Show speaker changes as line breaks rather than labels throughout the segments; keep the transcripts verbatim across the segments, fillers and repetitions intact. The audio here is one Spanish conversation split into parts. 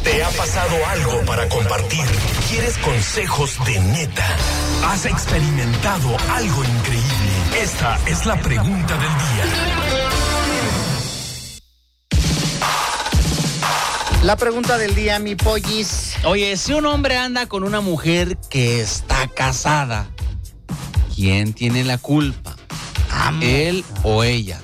¿Te ha pasado algo para compartir? ¿Quieres consejos de neta? ¿Has experimentado algo increíble? Esta es la pregunta del día.
La pregunta del día, mi pollis.
Oye, si un hombre anda con una mujer que está casada, ¿quién tiene la culpa?
Amo.
¿Él o ella?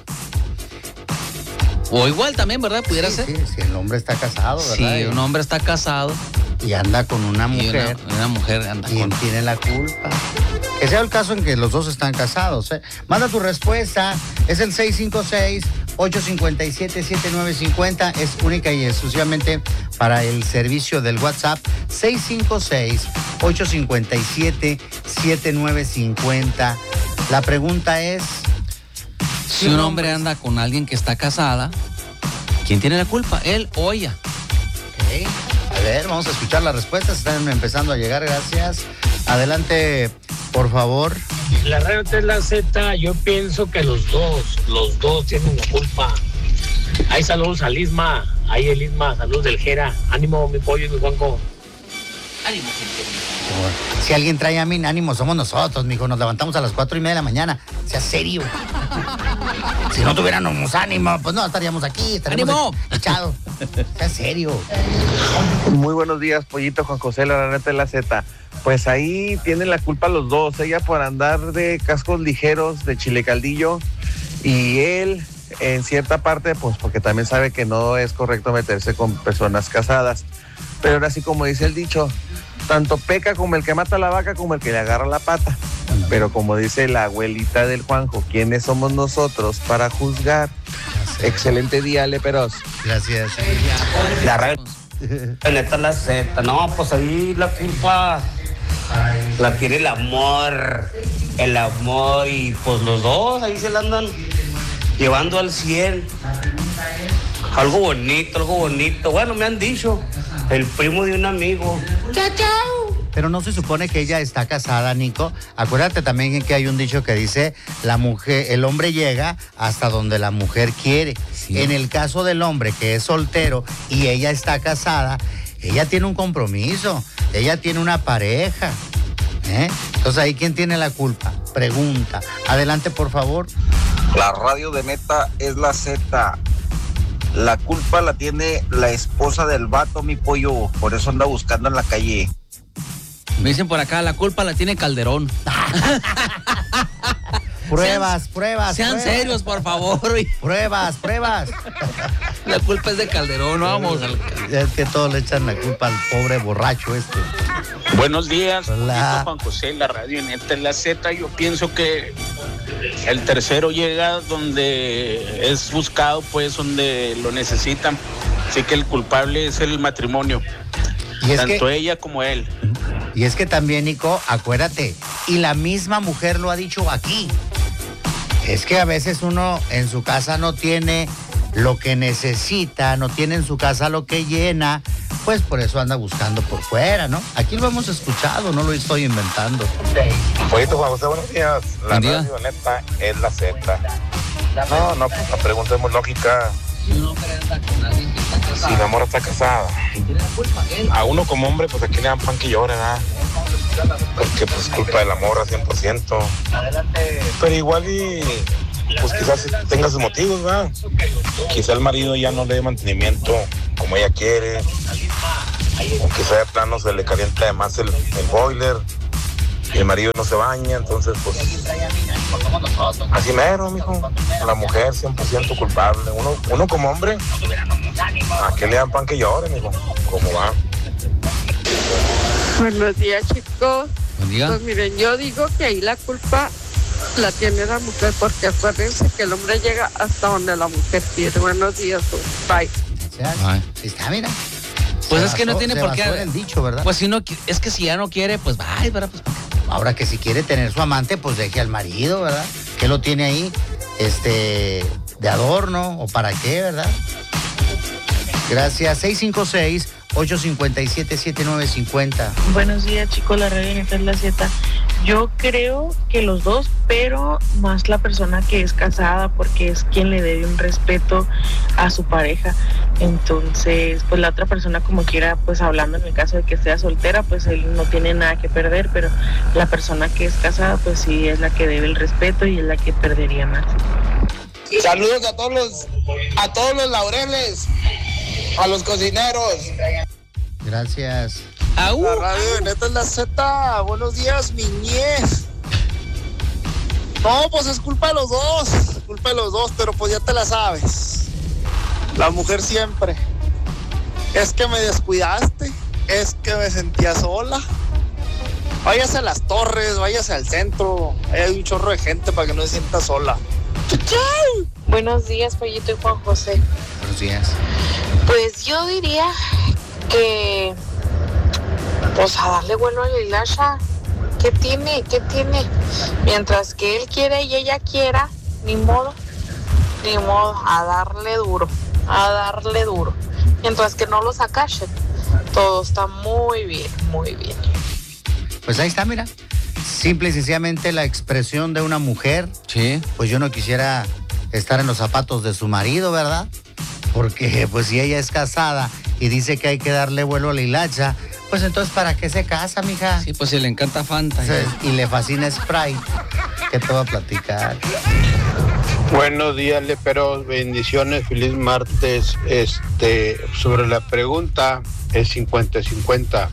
O igual también, ¿verdad? Pudiera
Sí,
ser.
sí, si el hombre está casado, ¿verdad?
Si un hombre está casado
Y anda con una
y
mujer.
una, una mujer anda
¿Quién
con...
tiene la culpa? Que sea el caso en que los dos están casados, ¿eh? Manda tu respuesta. Es el seis cinco seis, ocho cinco siete, siete nueve cinco cero. Es única y exclusivamente para el servicio del WhatsApp. seis cinco seis, ocho cinco siete, siete nueve cinco cero. La pregunta es...
Si un hombre anda con alguien que está casada, ¿quién tiene la culpa? ¿Él o ella?
Ok. A ver, vamos a escuchar las respuestas. Están empezando a llegar, gracias. Adelante, por favor.
La radio es la Z, yo pienso que los dos, los dos tienen la culpa. Hay saludos al Isma, ahí el Isma, saludos del Jera. Ánimo, mi pollo y mi Juanco.
Ánimo, gente.
Si alguien trae a mí, ánimo, somos nosotros, mijo. Nos levantamos a las cuatro y media de la mañana. Sea serio. Si no tuviéramos ánimo, pues no estaríamos aquí, estaríamos
¡Ánimo!
echados. Sea serio.
Muy buenos días, Pollito, Juan José, la neta de la Z. Pues ahí tienen la culpa los dos, ella por andar de cascos ligeros, de chile caldillo, y él en cierta parte, pues porque también sabe que no es correcto meterse con personas casadas. Pero ahora sí, como dice el dicho, tanto peca como el que mata la vaca como el que le agarra la pata. Pero como dice la abuelita del Juanjo, ¿quiénes somos nosotros para juzgar? Excelente día, Leperos.
Gracias.
La red, neta la Z, no, pues ahí la culpa la tiene el amor, el amor y pues los dos ahí se la andan llevando al cien. Algo bonito, algo bonito. Bueno, me han dicho, el primo de un amigo. Chao, chao.
Pero no se supone que ella está casada, Nico. Acuérdate también que hay un dicho que dice, la mujer, el hombre llega hasta donde la mujer quiere.
Sí.
En el caso del hombre que es soltero y ella está casada, ella tiene un compromiso, ella tiene una pareja. ¿eh? Entonces ahí, ¿quién tiene la culpa? Pregunta. Adelante, por favor.
La radio de neta es la Z. La culpa la tiene la esposa del vato, mi pollo. Por eso anda buscando en la calle.
Me dicen por acá, la culpa la tiene Calderón.
Pruebas,
sean,
pruebas.
Sean
pruebas.
serios, por favor.
Pruebas, pruebas.
La culpa es de Calderón, vamos.
Es que todos le echan la culpa al pobre borracho este.
Buenos días,
Hola.
Juan José, la radio neta en la Z. Yo pienso que el tercero llega donde es buscado, pues donde lo necesitan. Así que el culpable es el matrimonio,
Y es
tanto
que,
ella como él.
y es que también, Nico, acuérdate, y la misma mujer lo ha dicho aquí. Es que a veces uno en su casa no tiene lo que necesita, no tiene en su casa lo que llena, pues por eso anda buscando por fuera, ¿no? Aquí lo hemos escuchado, no lo estoy inventando.
Pollito, Juan José, buenos días. La
Buen día.
radio neta es la Z. No, no, pues la pregunta es muy lógica.
Si un hombre anda con alguien que está casado,
Si la morra está casada,
¿quién tiene la culpa? Él.
a uno como hombre, pues aquí le dan pan que llore, ¿verdad? Porque pues culpa de la morra cien por ciento. Pero igual y pues quizás tenga sus motivos, ¿verdad? Quizá el marido ya no le dé mantenimiento como ella quiere. O quizá de plano se le calienta además el, el boiler. Y el marido no se baña, entonces pues así mero, mijo. La mujer cien por ciento culpable. Uno, uno como hombre, ¿a qué le dan pan que llore, mijo? ¿Cómo va?
Buenos días, chicos.
Buen día.
Pues miren, yo digo que ahí la culpa la tiene la mujer, porque acuérdense que el hombre llega hasta donde la mujer quiere. Buenos días, bye.
Ay.
Está, mira.
Pues
Se
es que no
basó-
tiene
se
por qué.
basó en el dicho, ¿verdad?
Pues si no, qui- es que si ya no quiere, pues bye, ¿verdad? Pues,
Ahora que si quiere tener su amante, pues deje al marido, ¿verdad? Que lo tiene ahí, este, de adorno, o para qué, ¿verdad? Gracias. seis cinco seis, ocho cinco siete, siete nueve cinco cero.
Buenos días, chicos, la radio neta es la Z. Yo creo que los dos, pero más la persona que es casada, porque es quien le debe un respeto a su pareja. Entonces, pues la otra persona como quiera, pues hablando en el caso de que sea soltera, pues él no tiene nada que perder, pero la persona que es casada, pues sí es la que debe el respeto y es la que perdería más.
Saludos a todos los, a todos los laureles, a los cocineros.
Gracias.
¡Au! La radio de Neta es la Z. Buenos días, mi niñez. No, pues es culpa de los dos. Es culpa de los dos, pero pues ya te la sabes. La mujer siempre. Es que me descuidaste. Es que me sentía sola. Váyase a las torres, váyase al centro. Ahí hay un chorro de gente para que no se sienta sola. ¡Chau!
Buenos días, Pollito y Juan José.
Buenos días.
Pues yo diría que pues a darle vuelo a la hilacha. ¿Qué tiene? ¿Qué tiene? Mientras que él quiere y ella quiera, ni modo, ni modo, a darle duro, a darle duro. Mientras que no los acachen, todo está muy bien, muy bien.
Pues ahí está, mira. Simple y sencillamente la expresión de una mujer.
Sí.
Pues yo no quisiera estar en los zapatos de su marido, ¿verdad? Porque pues si ella es casada y dice que hay que darle vuelo a la hilacha, pues entonces ¿para qué se casa, mija?
Sí, pues si le encanta Fanta.
Y le fascina Sprite. ¿Qué te va a platicar?
Buenos días, leperos, bendiciones, feliz martes. Este, sobre la pregunta es cincuenta cincuenta.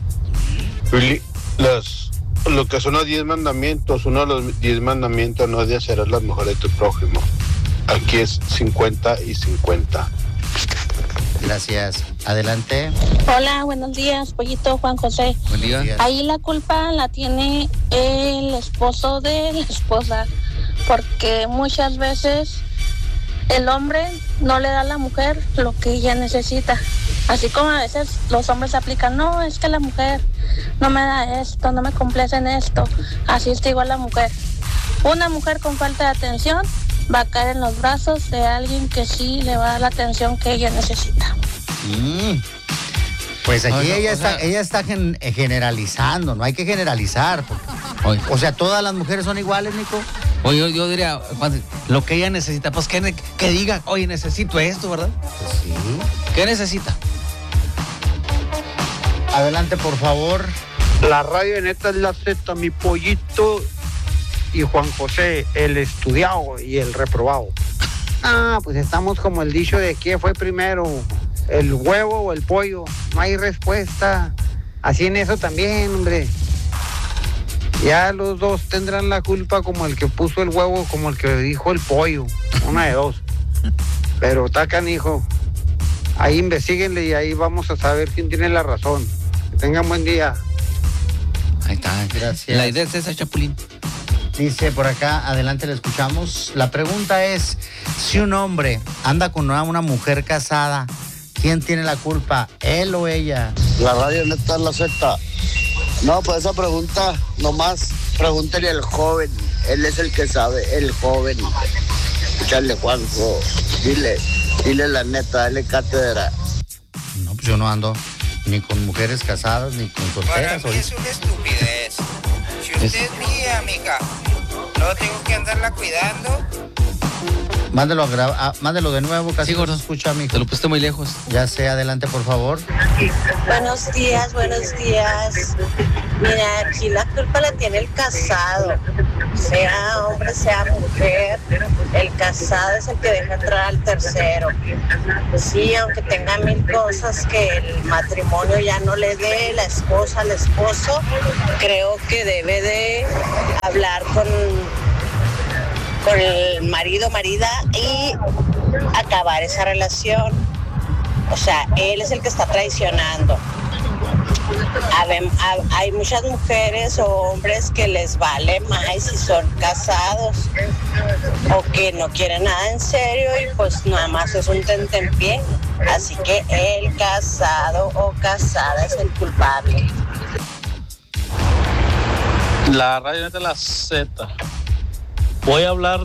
Los, lo que son los diez mandamientos, uno de los diez mandamientos no es de hacer las mujeres de tu prójimo. Aquí es cincuenta y cincuenta.
Gracias. Adelante.
Hola, buenos días, Pollito, Juan José.
Buen día.
Ahí la culpa la tiene el esposo de la esposa, porque muchas veces el hombre no le da a la mujer lo que ella necesita. Así como a veces los hombres aplican, no, es que la mujer no me da esto, no me complace en esto. Así está igual la mujer. Una mujer con falta de atención va a caer en los brazos de alguien que sí le va a dar la atención que ella necesita.
Mm. Pues aquí
Oye,
ella,
o
está,
sea,
ella está gen- generalizando, no hay que generalizar. Porque,
Oye.
o sea, todas las mujeres son iguales, Nico.
Oye, yo, yo diría, Juan, lo que ella necesita, pues que, ne- que diga, oye, necesito esto, ¿verdad?
Pues sí.
¿Qué necesita?
Adelante, por favor.
La radio de Neta es la Z, mi Pollito y Juan José, el estudiado y el reprobado. Ah, pues estamos como el dicho de quién fue primero, el huevo o el pollo. No hay respuesta. Así en eso también, hombre. Ya los dos tendrán la culpa, como el que puso el huevo, como el que dijo el pollo. Una de dos. Pero está canijo. Ahí investíguenle y ahí vamos a saber quién tiene la razón. Que tengan buen día.
Ahí está.
Gracias.
La idea es esa, Chapulín.
Dice por acá, adelante le escuchamos. La pregunta es, si un hombre anda con una, una mujer casada, ¿quién tiene la culpa? ¿Él o ella?
La radio Neta es la Z. No, pues esa pregunta, nomás pregúntale al joven. Él es el que sabe, el joven. Escuchale, Juanjo. Dile, dile la neta, dale cátedra.
No, pues yo no ando ni con mujeres casadas, ni con solteras.
Para mí es una estupidez. Si usted es mía, mija, no tengo que andarla cuidando.
Mándelo, a gra- a- mándelo de nuevo, casi
Sí,
no
gordo.
se escucha, mijo.
Te lo pusiste muy lejos.
Ya sé, adelante, por favor.
Buenos días, buenos días. Mira, aquí la culpa la tiene el casado. Sea hombre, sea mujer, el casado es el que deja entrar al tercero. Sí, aunque tenga mil cosas que el matrimonio ya no le dé, la esposa al esposo, creo que debe de hablar con, con el marido, marida y acabar esa relación. O sea, él es el que está traicionando. Hay muchas mujeres o hombres que les vale más si son casados o que no quieren nada en serio y pues nada más es un tentempié. Así que el casado o casada es el culpable.
La radio Neta es la Z. Voy a hablar